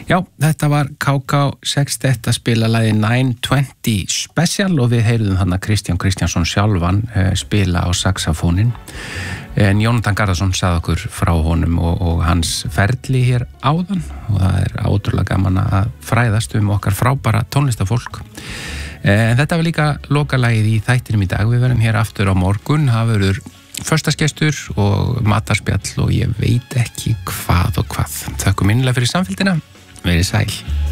Já, þetta var KK6 að spila lagið 920 Special og við heyrðum þarna Kristján Kristjánsson sjálfan spila á saxofónin. En Jónatan Garðarsson sagði okkur frá honum og hans ferli hér áðan og það ótrúlega gaman að fræðast okkar frábæra tónlistafólk. En þetta var líka lokalagið í þættinum í dag. Við verðum hér aftur á morgun. Það verður föstagestur og matarspjall og ég veit ekki hvað og hvað. Þökkum innilega fyrir samfylgdina. Verið sæl.